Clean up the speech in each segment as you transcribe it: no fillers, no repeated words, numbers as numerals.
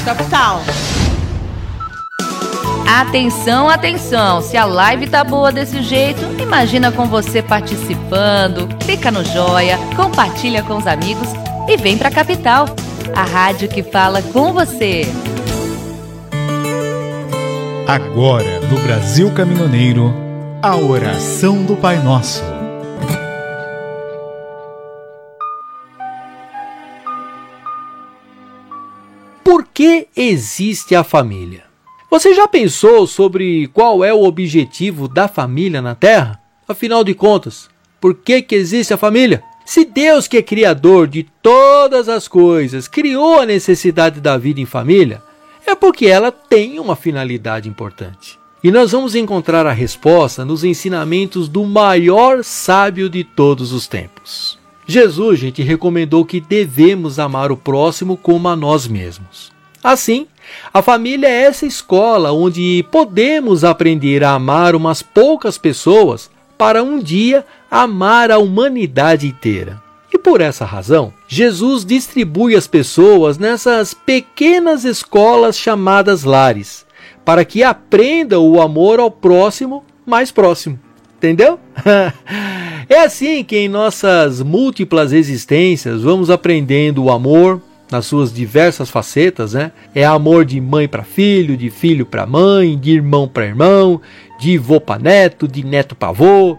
Capital. Atenção, atenção! Se a live tá boa desse jeito, imagina com você participando. Clica no joia, compartilha com os amigos e vem pra Capital, a rádio que fala com você. Agora, no Brasil Caminhoneiro, a oração do Pai Nosso. Por que existe a família? Você já pensou sobre qual é o objetivo da família na Terra? Afinal de contas, por que existe a família? Se Deus, que é criador de todas as coisas, criou a necessidade da vida em família, é porque ela tem uma finalidade importante. E nós vamos encontrar a resposta nos ensinamentos do maior sábio de todos os tempos. Jesus, gente, recomendou que devemos amar o próximo como a nós mesmos. Assim, a família é essa escola onde podemos aprender a amar umas poucas pessoas para um dia amar a humanidade inteira. E por essa razão, Jesus distribui as pessoas nessas pequenas escolas chamadas lares, para que aprendam o amor ao próximo mais próximo. Entendeu? É assim que em nossas múltiplas existências vamos aprendendo o amor nas suas diversas facetas, né? É amor de mãe para filho, de filho para mãe, de irmão para irmão, de vô para neto, de neto para avô,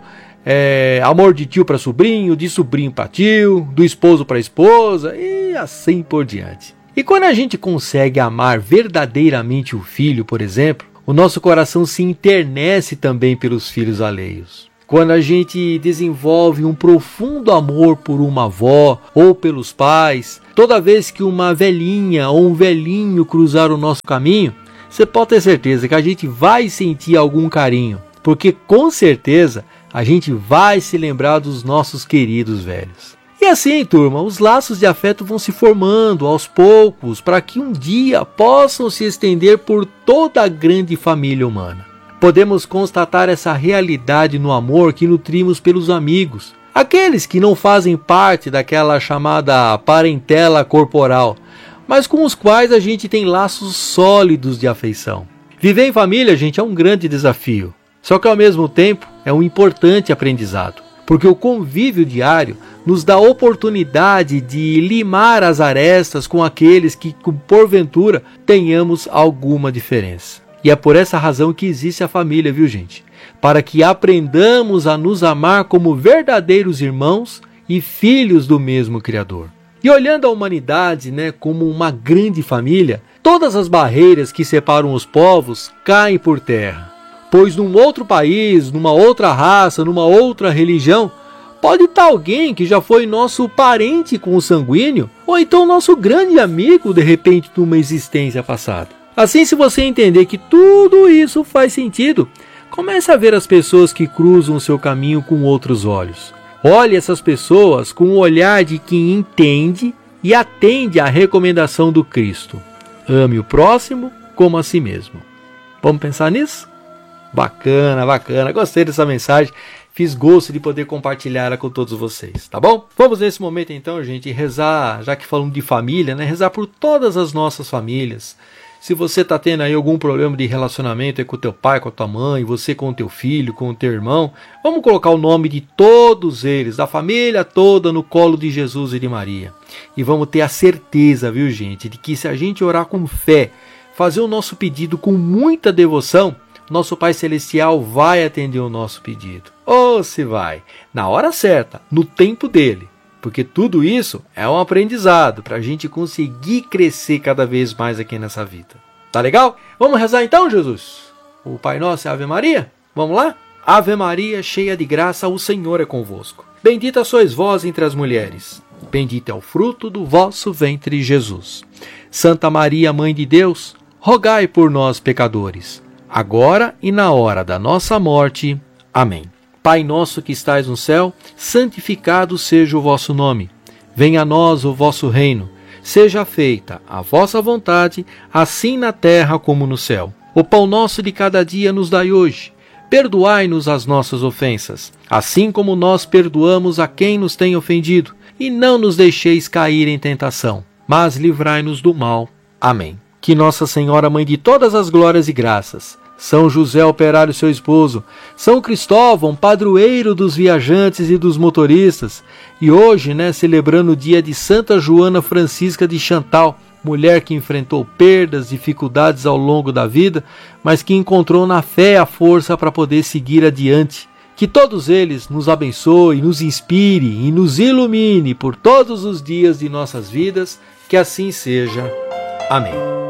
amor de tio para sobrinho, de sobrinho para tio, do esposo para esposa e assim por diante. E quando a gente consegue amar verdadeiramente o filho, por exemplo, o nosso coração se enternece também pelos filhos alheios. Quando a gente desenvolve um profundo amor por uma avó ou pelos pais, toda vez que uma velhinha ou um velhinho cruzar o nosso caminho, você pode ter certeza que a gente vai sentir algum carinho, porque com certeza a gente vai se lembrar dos nossos queridos velhos. E assim, turma, os laços de afeto vão se formando aos poucos para que um dia possam se estender por toda a grande família humana. Podemos constatar essa realidade no amor que nutrimos pelos amigos, aqueles que não fazem parte daquela chamada parentela corporal, mas com os quais a gente tem laços sólidos de afeição. Viver em família, gente, é um grande desafio, só que ao mesmo tempo é um importante aprendizado, porque o convívio diário nos dá a oportunidade de limar as arestas com aqueles que, porventura, tenhamos alguma diferença. E é por essa razão que existe a família, viu, gente? Para que aprendamos a nos amar como verdadeiros irmãos e filhos do mesmo Criador. E olhando a humanidade, como uma grande família, todas as barreiras que separam os povos caem por terra. Pois num outro país, numa outra raça, numa outra religião, pode estar alguém que já foi nosso parente consanguíneo, ou então nosso grande amigo, de repente, numa existência passada. Assim, se você entender que tudo isso faz sentido, comece a ver as pessoas que cruzam o seu caminho com outros olhos. Olhe essas pessoas com o olhar de quem entende e atende à recomendação do Cristo. Ame o próximo como a si mesmo. Vamos pensar nisso? Bacana, bacana. Gostei dessa mensagem. Fiz gosto de poder compartilhar ela com todos vocês, tá bom? Vamos nesse momento então, gente, rezar, já que falamos de família, rezar por todas as nossas famílias. Se você está tendo aí algum problema de relacionamento aí com o teu pai, com a tua mãe, você com o teu filho, com o teu irmão, vamos colocar o nome de todos eles, da família toda, no colo de Jesus e de Maria. E vamos ter a certeza, viu, gente, de que se a gente orar com fé, fazer o nosso pedido com muita devoção, nosso Pai Celestial vai atender o nosso pedido. Ou se vai, na hora certa, no tempo dele. Porque tudo isso é um aprendizado para a gente conseguir crescer cada vez mais aqui nessa vida. Tá legal? Vamos rezar então, Jesus? O Pai Nosso e a Ave Maria? Vamos lá? Ave Maria, cheia de graça, o Senhor é convosco. Bendita sois vós entre as mulheres. Bendito é o fruto do vosso ventre, Jesus. Santa Maria, Mãe de Deus, rogai por nós, pecadores, agora e na hora da nossa morte. Amém. Pai nosso que estais no céu, santificado seja o vosso nome. Venha a nós o vosso reino. Seja feita a vossa vontade, assim na terra como no céu. O pão nosso de cada dia nos dai hoje. Perdoai-nos as nossas ofensas, assim como nós perdoamos a quem nos tem ofendido. E não nos deixeis cair em tentação, mas livrai-nos do mal. Amém. que Nossa Senhora, Mãe de todas as glórias e graças, São José Operário, seu esposo, São Cristóvão, padroeiro dos viajantes e dos motoristas, e hoje, celebrando o dia de Santa Joana Francisca de Chantal, mulher que enfrentou perdas, dificuldades ao longo da vida, mas que encontrou na fé a força para poder seguir adiante. Que todos eles nos abençoe, nos inspire e nos ilumine por todos os dias de nossas vidas, que assim seja. Amém.